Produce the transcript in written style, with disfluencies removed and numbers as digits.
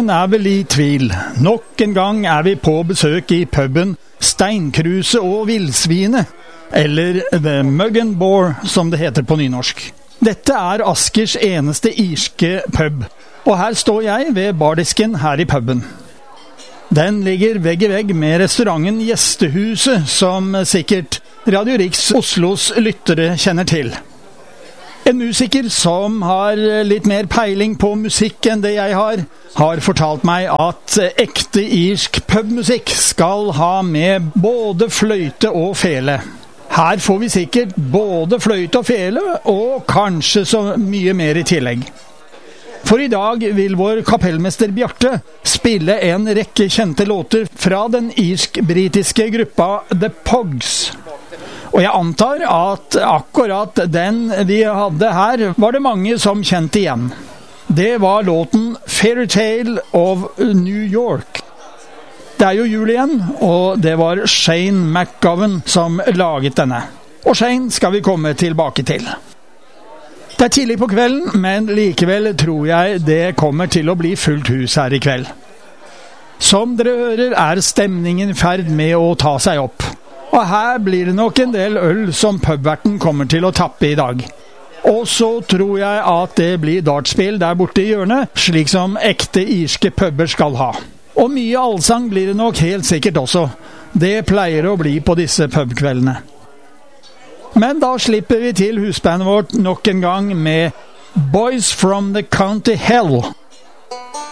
Ingen er vel i tvil. Nok en gang er vi på besøk i puben Steinkruse og Villsvine, eller The Mug and Boar, som det heter på nynorsk. Dette er Askers eneste irske pub, og her står jeg ved bardisken her i puben. Den ligger vegg i vegg med restauranten Gjestehuset, som sikkert Radio Riks Oslos lyttere kjenner til. En musiker som har litt mer peiling på musikk enn det jeg har fortalt meg at ekte irsk pubmusikk skal ha med både fløyte og fele. Her får vi sikkert både fløyte og fele, og kanskje så mye mer i tillegg. For i dag vil vår kapellmester Bjarte spille en rekke kjente låter fra den irsk-britiske gruppa The Pogs. Og jeg antar at akkurat den vi hadde her, var det mange som kjente igjen. Det var låten Fairytale of New York. Det er jo jul igjen, og det var Shane McGowan som laget denne. Og Shane skal vi komme tilbake til. Det er tidlig på kvelden, men likevel tror jeg det kommer til å bli fullt hus her i kveld. Som dere hører er stemningen i ferd med å ta seg opp. Og her blir det nok en del øl som pubverten kommer til å tappe i dag. Og så tror jeg at det blir dartspill der borte i hjørnet, slik som ekte irske puber skal ha. Og mye allsang blir det nok helt sikkert også. Det pleier å bli på disse pubkveldene. Men da slipper vi til husbandet vårt nok en gang med Boys from the County Hell.